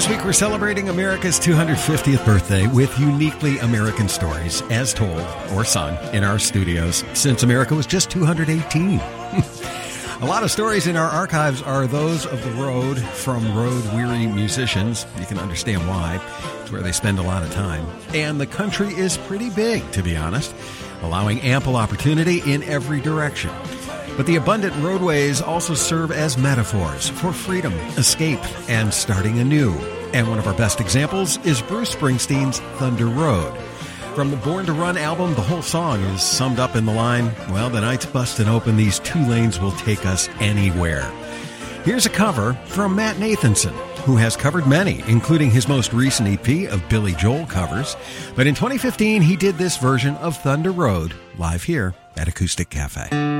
This week we're celebrating America's 250th birthday with uniquely American stories as told or sung in our studios since America was just 218. A lot of stories in our archives are those of the road from road-weary musicians. You can understand why. It's where they spend a lot of time. And the country is pretty big, to be honest, allowing ample opportunity in every direction. But the abundant roadways also serve as metaphors for freedom, escape, and starting anew. And one of our best examples is Bruce Springsteen's Thunder Road. From the Born to Run album, the whole song is summed up in the line, well, the night's bustin' open, these two lanes will take us anywhere. Here's a cover from Matt Nathanson, who has covered many, including his most recent EP of Billy Joel covers. But in 2015, he did this version of Thunder Road live here at Acoustic Cafe.